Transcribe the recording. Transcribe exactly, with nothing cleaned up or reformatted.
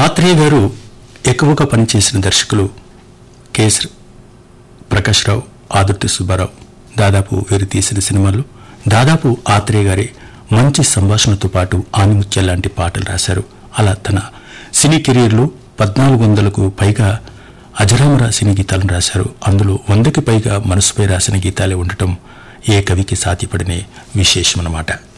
ఆత్రేయ గారు ఎక్కువగా పనిచేసిన దర్శకులు కేఎస్ ప్రకాష్ రావు, ఆదుర్తి సుబ్బారావు. దాదాపు వీరు తీసిన సినిమాలు దాదాపు ఆత్రేయ గారి మంచి సంభాషణతో పాటు ఆనిముత్యాల లాంటి పాటలు రాశారు. అలా తన సినీ కెరీర్లో పద్నాలుగు వందలకు పైగా అజరామర సినీ గీతాలను రాశారు. అందులో వందకి పైగా మనసుపై రాసిన గీతాలే ఉండటం ఏ కవికి సాధ్యపడనే విశేషమన్నమాట.